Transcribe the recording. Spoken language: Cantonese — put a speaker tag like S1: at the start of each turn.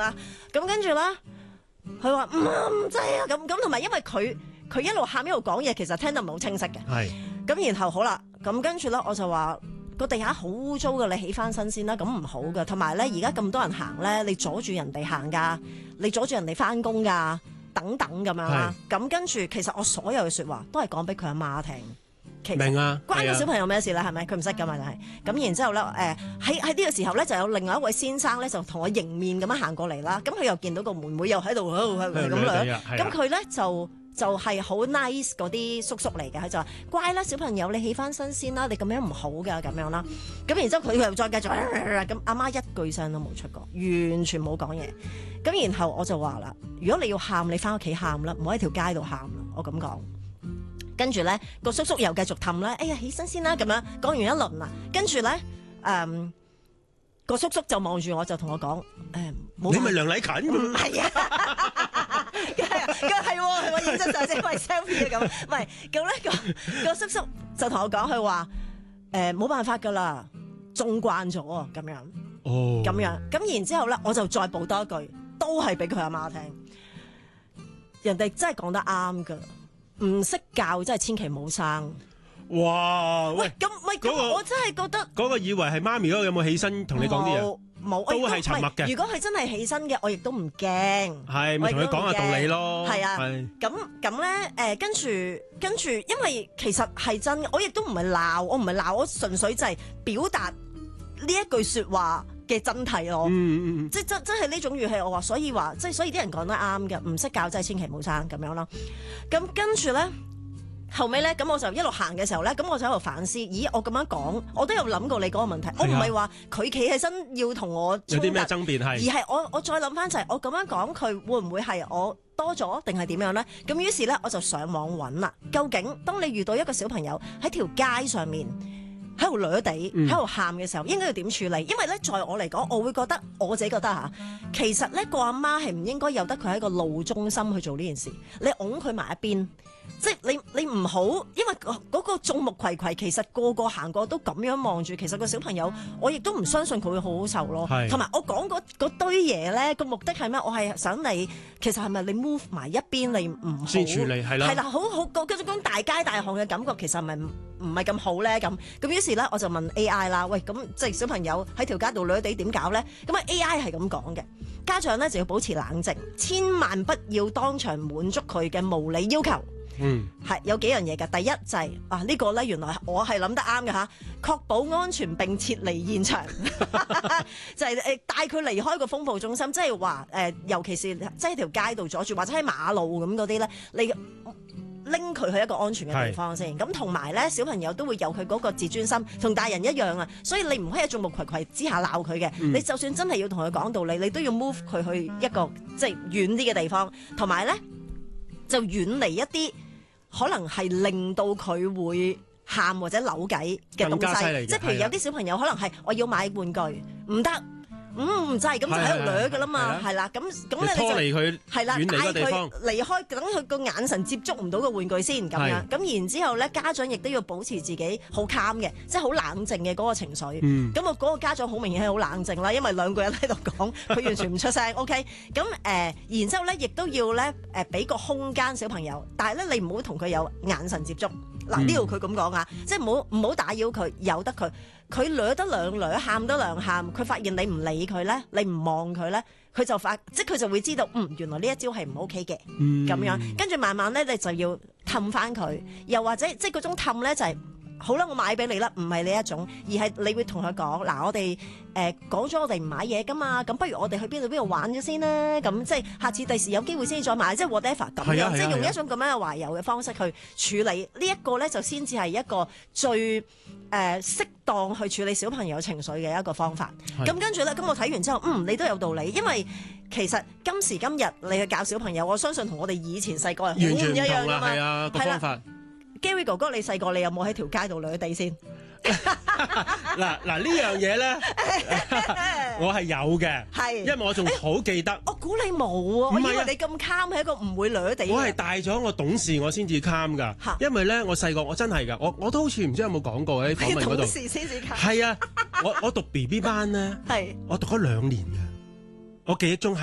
S1: 啦。咁跟住咧，佢話唔制啊，咁同埋因為佢一路喊一路講嘢，其實聽得唔係好清晰嘅。
S2: 係。
S1: 咁然後好啦，咁跟住咧我就話個地下好污糟嘅，你起翻身先啦，咁唔好嘅。同埋咧，而家咁多人行咧，你阻住人哋行㗎，你阻住人哋翻工㗎，等等咁樣啦。咁跟住其實我所有嘅説話都係講俾佢阿媽聽。
S2: 明啊，
S1: 關個小朋友咩事咧？係咪佢唔識㗎嘛？就係咁，然之後咧，喺呢個時候咧，就有另外一位先生咧，就同我迎面咁樣行過嚟啦。咁佢又見到個妹妹又喺度咁樣，咁佢咧就係好 nice 嗰啲叔叔嚟嘅，佢就話乖啦，小朋友你起翻身先啦，你咁樣唔好㗎咁樣啦。咁然之後佢又再繼續咁，阿媽一句聲都冇出過，完全冇講嘢。咁然後我就話啦，如果你要喊，你翻屋企喊啦，唔好喺條街度喊啦。我咁講。跟住咧，個叔叔又繼續氹啦，哎呀起身先啦咁樣，講完一輪啦，跟住咧，個叔叔就望住我就同我講，冇。
S2: 你咪梁禮勤？
S1: 係啊，係我認真上先為 selfie 咁，唔係咁咧個叔叔就同我講，佢話冇辦法㗎啦，縱慣咗啊咁樣，咁樣，咁然之後咧，我就再補多一句，都係俾佢阿媽聽，人哋真係講得啱㗎。唔識教真係千祈唔好生。
S2: 哇！喂，
S1: 咁我真係覺得
S2: 嗰個以為係媽咪嗰個有冇起身同你講啲嘢？
S1: 冇，
S2: 都係沉默嘅。
S1: 如果佢真係起身嘅，我亦都唔驚。
S2: 係咪同佢講下道理咯？
S1: 係啊，咁咧跟住，因為其實係真，我亦都唔係鬧，我純粹就係表達呢一句説話嘅真諦咯。即係真係呢種語氣，我話所以啲人講得啱嘅，唔識教真係千祈唔好生咁樣咯。咁跟住咧，後尾咧，咁我就一路行嘅時候咧，咁我就喺度反思，咦，我咁樣講，我都有諗過你嗰個問題，我唔係話佢企起身要同我衝突，
S2: 有啲咩爭辯係，
S1: 而係我再諗翻就係我咁樣講，佢會唔會係我多咗定係點樣咧？咁於是咧，我就上網揾啦，究竟當你遇到一個小朋友喺條街上面，喺度攣地，喺度喊嘅時候，應該要點處理？因為咧，在我嚟講，我會覺得我自己覺得嚇，其實咧個阿媽係唔應該由得佢喺個路中心去做呢件事，你擁佢埋一邊。即係你唔好，因為嗰個眾目睽睽，其實個個行過都咁樣望住，其實個小朋友，我亦都唔相信佢會好好受咯。同埋我講嗰堆嘢咧，個目的係咩？我係想你，其實係咪你 move 埋一邊，你唔好
S2: 先處理係啦，
S1: 好嗰種大街大巷嘅感覺，其實係咪唔係咁好咧？咁於是咧，我就問 AI 啦，喂，咁即係小朋友喺條街度攣地點搞咧？咁啊 AI 係咁講嘅，家長咧就要保持冷靜，千萬不要當場滿足佢嘅無理要求。係有幾樣嘢嘅，第一就係呢個咧，原來我係諗得啱嘅吓，確保安全並撤離現場，就係帶佢離開個風暴中心，即係話尤其是即係條街度阻住，或者喺馬路咁嗰啲咧，你拎佢去一個安全嘅地方先。咁同埋咧，小朋友都會有佢嗰個自尊心，同大人一樣啊，所以你唔可以喺眾目睽睽之下鬧佢嘅。你就算真係要同佢講道理，你都要 move 佢去一個即係遠啲嘅地方，同埋咧就遠離一啲可能係令到佢會喊或者扭計嘅東西，即係譬如有啲小朋友可能係我要買玩具，唔得，唔制咁就喺度掠噶啦嘛，係啦，咁咧
S2: 拖離佢，
S1: 係啦，
S2: 遠離個地方，
S1: 離開，等佢個眼神接觸唔到個玩具先咁樣，咁然之後咧，家長亦都要保持自己好 calm 嘅，即係好冷靜嘅嗰個情緒。咁啊，嗰個家長好明顯係好冷靜啦，因為兩個人喺度講，佢完全唔出聲。OK， 咁然之後咧，亦都要咧俾個空間小朋友，但係咧你唔好同佢有眼神接觸。嗱，呢度佢咁講啊，即係唔好打擾佢，由得佢，佢掠得兩掠，喊得兩喊，佢發現你唔理佢咧，你唔望佢咧，佢就會知道，原來呢一招係唔 OK 嘅，咁樣，跟住慢慢咧，你就要氹翻佢，又或者即係嗰種氹咧就係。好啦，我買俾你啦，唔係呢一種，而係你會同佢講，嗱，我哋講咗我哋唔買嘢噶嘛，咁不如我哋去邊度玩咗先啦，咁即係下次第時有機會先再買，即係 whatever 咁樣，即係用一種咁樣嘅懷柔嘅方式去處理呢一個咧，就先至係一個最適當去處理小朋友情緒嘅一個方法。咁跟住咧，咁我睇完之後，你都有道理，因為其實今時今日你去教小朋友，我相信同我哋以前細個係好唔一樣噶嘛，
S2: 係啊，個方法。
S1: Gary 哥哥，你細個你有冇喺條街度掠地先？
S2: 嗱呢樣嘢咧，我係有嘅，因為我仲好記得。
S1: 我估你冇啊，我以為你咁 calm 係一個唔會掠地。
S2: 我係大咗我懂事我先至 calm 㗎，因為咧我細個我真係㗎，我都好似唔知有冇講過喺訪問嗰度。
S1: 懂事先至 calm。
S2: 係啊，我讀 BB 班咧，我讀咗2年嘅，我記憶中係。